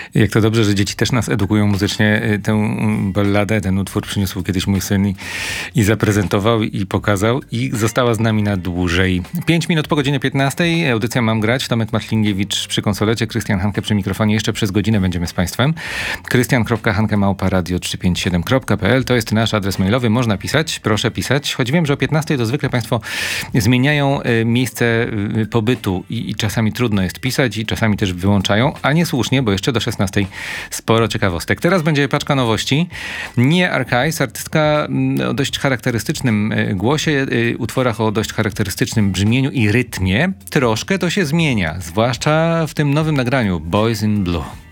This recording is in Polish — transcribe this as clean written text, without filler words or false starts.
Jak to dobrze, że dzieci też nas edukują muzycznie. Tę balladę, ten utwór przyniósł kiedyś mój syn i zaprezentował i pokazał i została z nami na dłużej. 5 minut po godzinie 15. Audycja Mam Grać. Tomek Matlingiewicz przy konsolecie, Krystian Hanke przy mikrofonie. Jeszcze przez godzinę będziemy z Państwem. krystian.hanke@radio357.pl to jest nasz adres mailowy. Można pisać, proszę pisać. Choć wiem, że o 15 to zwykle Państwo zmieniają miejsce pobytu i czasami trudno jest pisać i czasami też wyłączają, a niesłusznie, bo jeszcze do 16 sporo ciekawostek. Teraz będzie paczka nowości. Nie Archives, artystka o dość charakterystycznym głosie, utworach o dość charakterystycznym brzmieniu i rytmie. Troszkę to się zmienia, zwłaszcza w tym nowym nagraniu Boys in Blue.